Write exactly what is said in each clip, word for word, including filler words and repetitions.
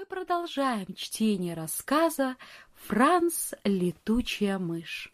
продолжаем чтение рассказа «Франц, летучая мышь».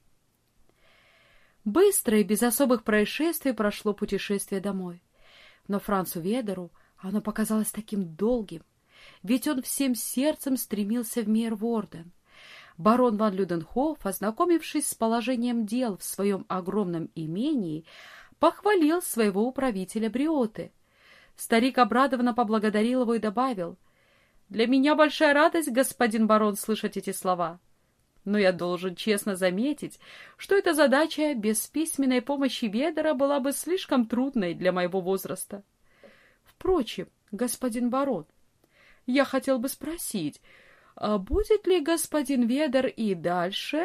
Быстро и без особых происшествий прошло путешествие домой. Но Францу Ведеру оно показалось таким долгим, ведь он всем сердцем стремился в Мейерворден. Барон ван Люденхоф, ознакомившись с положением дел в своем огромном имении, похвалил своего управителя Бриоты. Старик обрадованно поблагодарил его и добавил: «Для меня большая радость, господин барон, слышать эти слова. Но я должен честно заметить, что эта задача без письменной помощи Ведера была бы слишком трудной для моего возраста. Впрочем, господин барон, я хотел бы спросить, а будет ли господин Ведер и дальше?»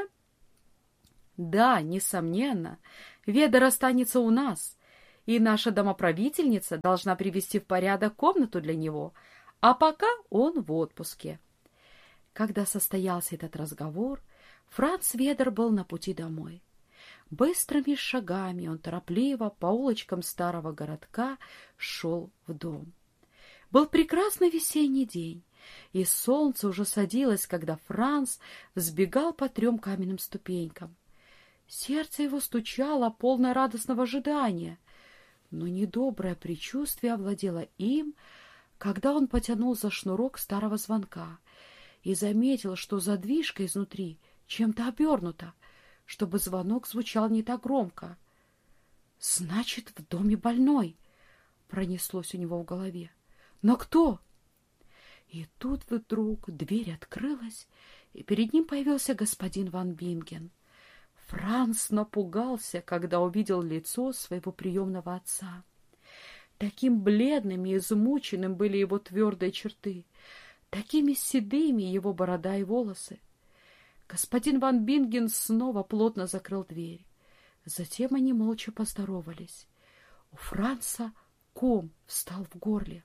«Да, несомненно, Ведер останется у нас, и наша домоправительница должна привести в порядок комнату для него, а пока он в отпуске». Когда состоялся этот разговор, Франц Ведер был на пути домой. Быстрыми шагами он торопливо по улочкам старого городка шел в дом. Был прекрасный весенний день, и солнце уже садилось, когда Франц взбегал по трем каменным ступенькам. Сердце его стучало, полное радостного ожидания, но недоброе предчувствие овладело им, когда он потянул за шнурок старого звонка и заметил, что задвижка изнутри чем-то обернута, чтобы звонок звучал не так громко. «Значит, в доме больной!» — пронеслось у него в голове. «Но кто?» И тут вдруг дверь открылась, и перед ним появился господин ван Бинген. Франц напугался, когда увидел лицо своего приемного отца. Таким бледным и измученным были его твердые черты, такими седыми его борода и волосы. Господин ван Бинген снова плотно закрыл дверь. Затем они молча поздоровались. У Франца ком встал в горле.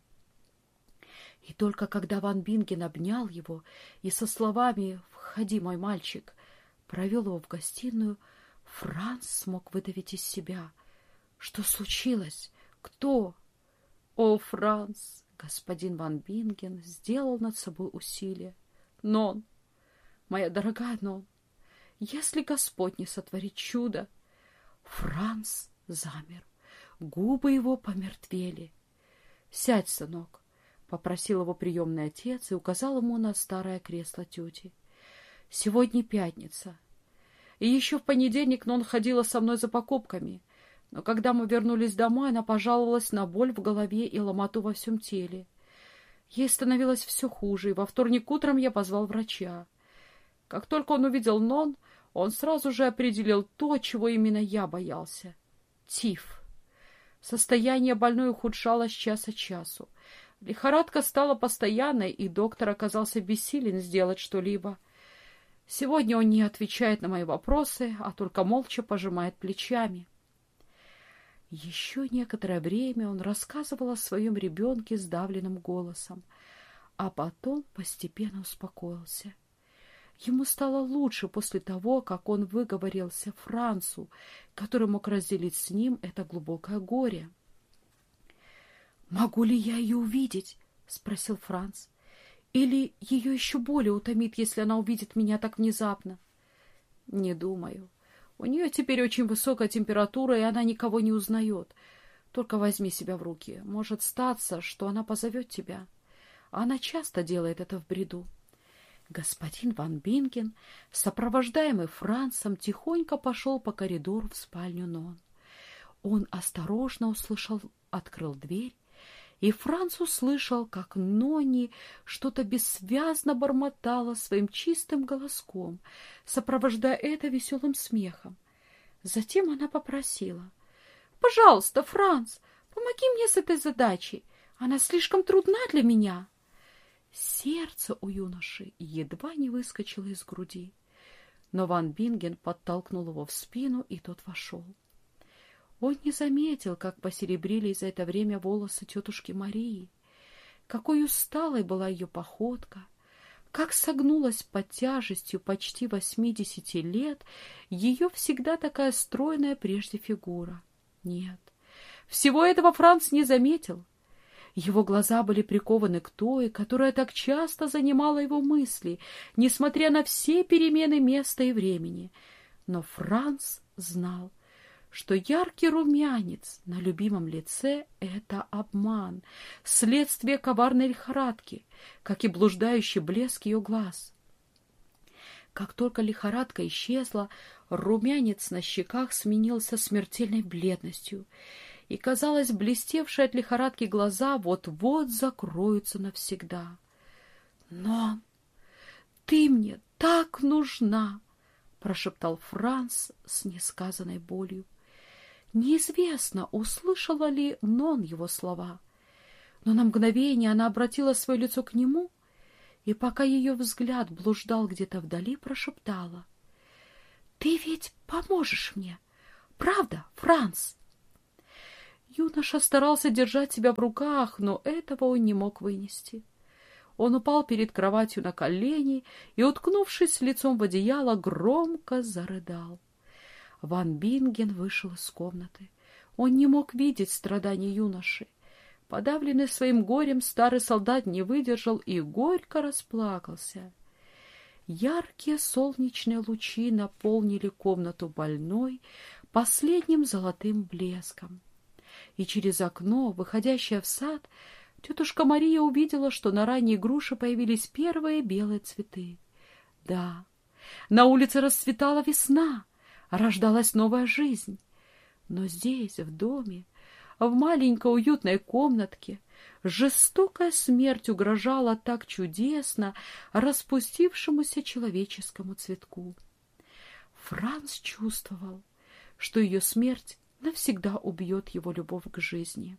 И только когда ван Бинген обнял его и со словами «Входи, мой мальчик», провел его в гостиную, Франц смог выдавить из себя: «Что случилось? Кто?» «О, Франц!» — господин ван Бинген сделал над собой усилие. «Нон, моя дорогая Нон, если Господь не сотворит чудо...» Франц замер, губы его помертвели. «Сядь, сынок», — попросил его приемный отец и указал ему на старое кресло тети. «Сегодня пятница, и еще в понедельник Нон ходила со мной за покупками, но когда мы вернулись домой, она пожаловалась на боль в голове и ломоту во всем теле. Ей становилось все хуже, и во вторник утром я позвал врача. Как только он увидел Нон, он сразу же определил то, чего именно я боялся — тиф. Состояние больной ухудшалось час от часу. Лихорадка стала постоянной, и доктор оказался бессилен сделать что-либо. Сегодня он не отвечает на мои вопросы, а только молча пожимает плечами». Еще некоторое время он рассказывал о своем ребенке сдавленным голосом, а потом постепенно успокоился. Ему стало лучше после того, как он выговорился Францу, который мог разделить с ним это глубокое горе. «Могу ли я ее увидеть?» — спросил Франц. «Или ее еще более утомит, если она увидит меня так внезапно?» «Не думаю. У нее теперь очень высокая температура, и она никого не узнает. Только возьми себя в руки. Может статься, что она позовет тебя. Она часто делает это в бреду». Господин ван Бинген, сопровождаемый Францем, тихонько пошел по коридору в спальню Нон. Он осторожно услышал, открыл дверь, и Франц услышал, как Нонни что-то бессвязно бормотала своим чистым голоском, сопровождая это веселым смехом. Затем она попросила: «Пожалуйста, Франц, помоги мне с этой задачей. Она слишком трудна для меня». Сердце у юноши едва не выскочило из груди, но ван Бинген подтолкнул его в спину, и тот вошел. Он не заметил, как посеребрились за это время волосы тетушки Марии, какой усталой была ее походка, как согнулась под тяжестью почти восьмидесяти лет ее всегда такая стройная прежде фигура. Нет, всего этого Франц не заметил. Его глаза были прикованы к той, которая так часто занимала его мысли, несмотря на все перемены места и времени. Но Франц знал, что яркий румянец на любимом лице — это обман, следствие коварной лихорадки, как и блуждающий блеск ее глаз. Как только лихорадка исчезла, румянец на щеках сменился смертельной бледностью, и, казалось, блестевшие от лихорадки глаза вот-вот закроются навсегда. «Но ты мне так нужна!» — прошептал Франц с несказанной болью. Неизвестно, услышала ли Нон его слова, но на мгновение она обратила свое лицо к нему, и пока ее взгляд блуждал где-то вдали, прошептала: «Ты ведь поможешь мне, правда, Франц?» Юноша старался держать себя в руках, но этого он не мог вынести. Он упал перед кроватью на колени и, уткнувшись лицом в одеяло, громко зарыдал. Ван Бинген вышел из комнаты. Он не мог видеть страданий юноши. Подавленный своим горем, старый солдат не выдержал и горько расплакался. Яркие солнечные лучи наполнили комнату больной последним золотым блеском. И через окно, выходящее в сад, тетушка Мария увидела, что на ранней груше появились первые белые цветы. Да, на улице расцветала весна, рождалась новая жизнь. Но здесь, в доме, в маленькой уютной комнатке, жестокая смерть угрожала так чудесно распустившемуся человеческому цветку. Франц чувствовал, что ее смерть навсегда убьет его любовь к жизни.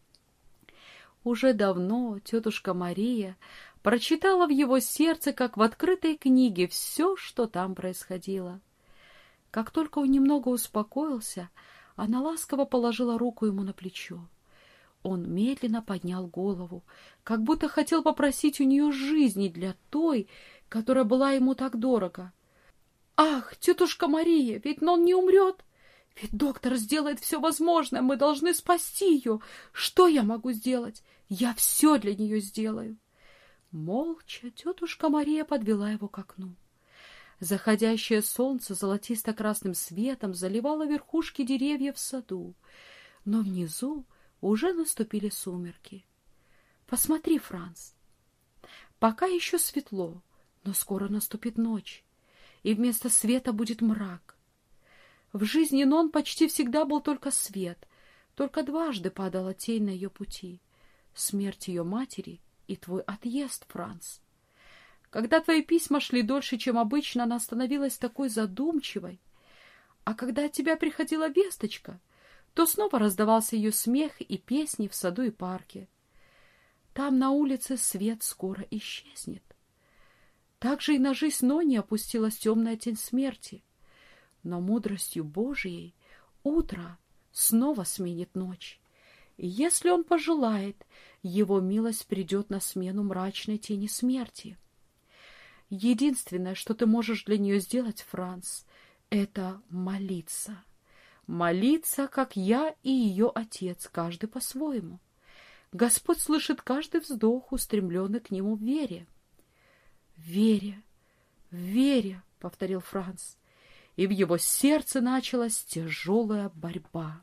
Уже давно тетушка Мария прочитала в его сердце, как в открытой книге, все, что там происходило. Как только он немного успокоился, она ласково положила руку ему на плечо. Он медленно поднял голову, как будто хотел попросить у нее жизни для той, которая была ему так дорога. «Ах, тетушка Мария, ведь Нон не умрет! Ведь доктор сделает все возможное, мы должны спасти ее! Что я могу сделать? Я все для нее сделаю!» Молча тетушка Мария подвела его к окну. Заходящее солнце золотисто-красным светом заливало верхушки деревьев в саду, но внизу уже наступили сумерки. «Посмотри, Франц, пока еще светло, но скоро наступит ночь, и вместо света будет мрак. В жизни Нон почти всегда был только свет, только дважды падала тень на ее пути — смерть ее матери и твой отъезд, Франц. Когда твои письма шли дольше, чем обычно, она становилась такой задумчивой. А когда от тебя приходила весточка, то снова раздавался ее смех и песни в саду и парке. Там на улице свет скоро исчезнет. Так же и на жизнь Нони опустилась темная тень смерти. Но мудростью Божией утро снова сменит ночь. И если он пожелает, его милость придет на смену мрачной тени смерти. Единственное, что ты можешь для нее сделать, Франц, это молиться. Молиться, как я и ее отец, каждый по-своему. Господь слышит каждый вздох, устремленный к нему в вере. — В вере, в вере, — повторил Франц, и в его сердце началась тяжелая борьба.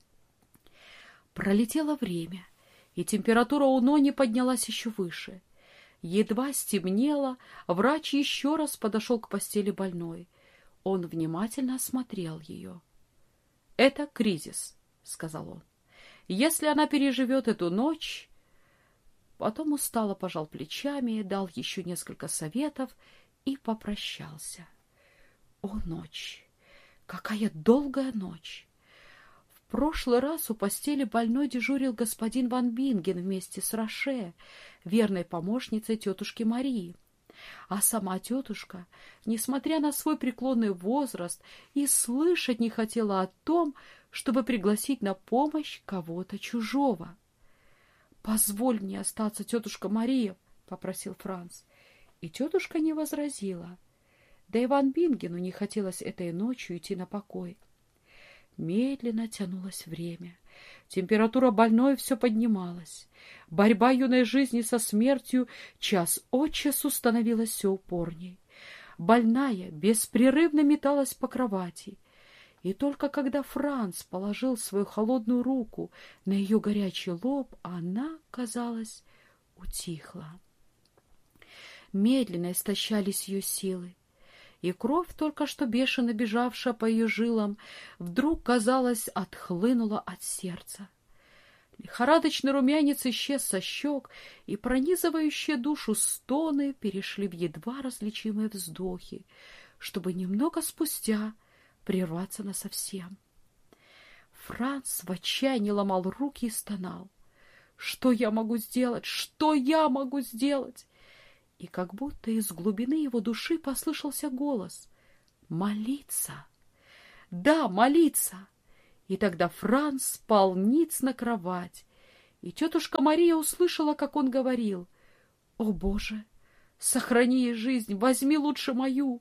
Пролетело время, и температура у Нони поднялась еще выше. Едва стемнело, врач еще раз подошел к постели больной. Он внимательно осмотрел ее. — Это кризис, — сказал он. — Если она переживет эту ночь... Потом устало пожал плечами, дал еще несколько советов и попрощался. О, ночь! Какая долгая ночь! В прошлый раз у постели больной дежурил господин Ван Бинген вместе с Роше, верной помощницей тетушки Марии. А сама тетушка, несмотря на свой преклонный возраст, и слышать не хотела о том, чтобы пригласить на помощь кого-то чужого. — Позволь мне остаться, тетушка Мария, — попросил Франц. И тетушка не возразила. Да и Ван Бингену не хотелось этой ночью идти на покой. Медленно тянулось время, Температура больной все поднималась. Борьба юной жизни со смертью час от часу становилась все упорней. Больная беспрерывно металась по кровати. И только когда Франц положил свою холодную руку на ее горячий лоб, она, казалось, утихла. Медленно истощались ее силы, и кровь, только что бешено бежавшая по ее жилам, вдруг, казалось, отхлынула от сердца. Лихорадочный румянец исчез со щек, и пронизывающие душу стоны перешли в едва различимые вздохи, чтобы немного спустя прерваться насовсем. Франц в отчаянии ломал руки и стонал. «Что я могу сделать? Что я могу сделать?» И как будто из глубины его души послышался голос: «Молиться! Да, молиться!» И тогда Франц спал ниц на кровать, и тетушка Мария услышала, как он говорил: «О, Боже, сохрани ей жизнь, возьми лучше мою!»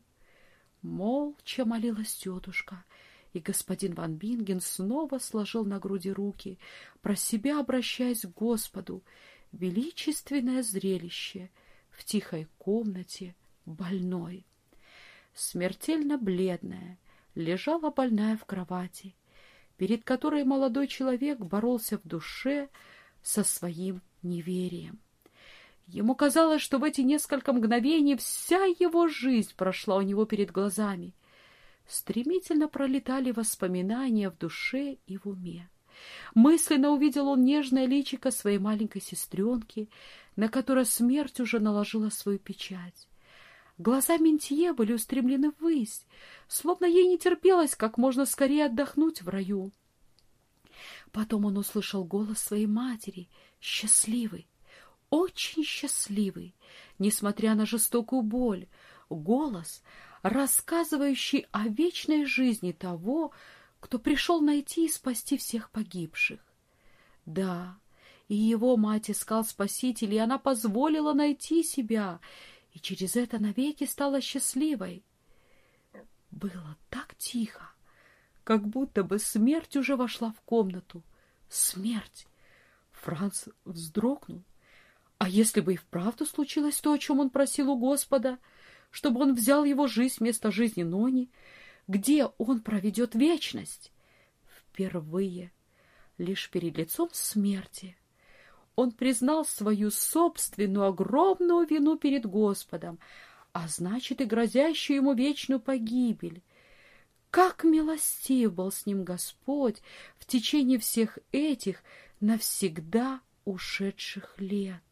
Молча молилась тетушка, и господин ван Бинген снова сложил на груди руки, про себя обращаясь к Господу. Величественное зрелище в тихой комнате больной. Смертельно бледная лежала больная в кровати, перед которой молодой человек боролся в душе со своим неверием. Ему казалось, что в эти несколько мгновений вся его жизнь прошла у него перед глазами. Стремительно пролетали воспоминания в душе и в уме. Мысленно увидел он нежное личико своей маленькой сестренки, на которой смерть уже наложила свою печать. Глаза Ментье были устремлены ввысь, словно ей не терпелось как можно скорее отдохнуть в раю. Потом он услышал голос своей матери, счастливый, очень счастливый, несмотря на жестокую боль, голос, рассказывающий о вечной жизни того, кто пришел найти и спасти всех погибших. Да, и его мать искал спасителя, и она позволила найти себя, и через это навеки стала счастливой. Было так тихо, как будто бы смерть уже вошла в комнату. Смерть! Франц вздрогнул. А если бы и вправду случилось то, о чем он просил у Господа, чтобы он взял его жизнь вместо жизни Нони, где он проведет вечность? Впервые, лишь перед лицом смерти, он признал свою собственную огромную вину перед Господом, а значит и грозящую ему вечную погибель. Как милостив был с ним Господь в течение всех этих навсегда ушедших лет!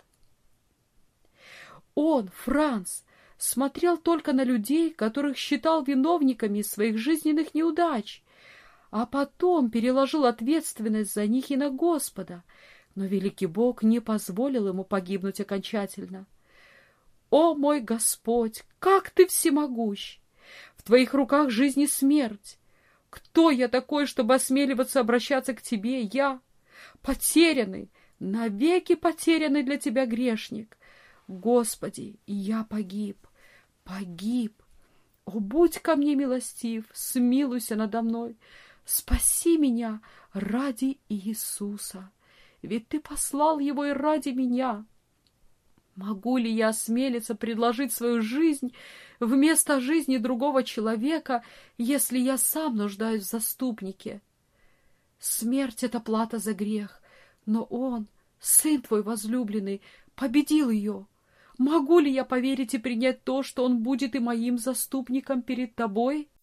Он, Франц, смотрел только на людей, которых считал виновниками своих жизненных неудач, а потом переложил ответственность за них и на Господа, но великий Бог не позволил ему погибнуть окончательно. О, мой Господь, как ты всемогущ! В твоих руках жизнь и смерть. Кто я такой, чтобы осмеливаться обращаться к тебе? Я, потерянный, навеки потерянный для тебя грешник. Господи, я погиб, погиб. О, будь ко мне милостив, смилуйся надо мной, спаси меня ради Иисуса, ведь ты послал его и ради меня. Могу ли я осмелиться предложить свою жизнь вместо жизни другого человека, если я сам нуждаюсь в заступнике? Смерть — это плата за грех, но он, сын твой возлюбленный, победил ее. Могу ли я поверить и принять то, что он будет и моим заступником перед тобой?